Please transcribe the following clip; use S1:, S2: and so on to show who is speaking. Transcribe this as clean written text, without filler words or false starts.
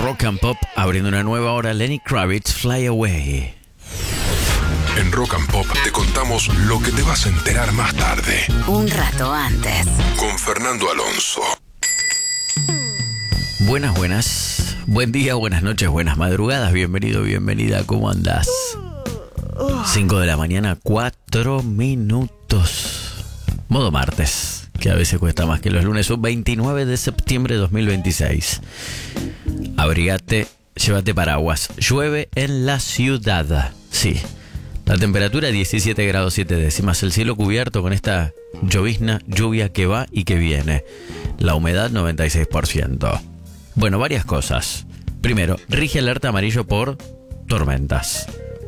S1: Rock and Pop, abriendo una nueva hora, Lenny Kravitz, Fly Away.
S2: En Rock and Pop te contamos lo que te vas a enterar más tarde.
S3: Un rato antes.
S2: Con Fernando Alonso.
S1: Buenas. Buen día, buenas noches, buenas madrugadas. Bienvenido, bienvenida. ¿Cómo andás? 5 de la mañana, 4 minutos. Modo martes, que a veces cuesta más que los lunes. 29 de septiembre de 2026. Abrigate, llévate paraguas. Llueve en la ciudad. Sí. La temperatura 17 grados 7 décimas. El cielo cubierto con esta llovizna, lluvia que va y que viene. La humedad 96%. Bueno, varias cosas. Primero, rige alerta amarillo por tormentas.